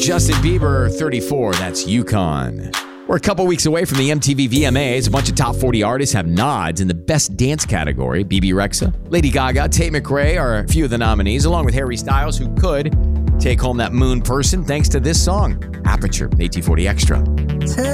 Justin Bieber, 34. That's Yukon. We're a couple weeks away from the MTV VMAs. A bunch of top 40 artists have nods in the Best Dance category. BB Rexa, Lady Gaga, Tate McRae are a few of the nominees, along with Harry Styles, who could take home that moon person thanks to this song, Aperture, AT40 Extra.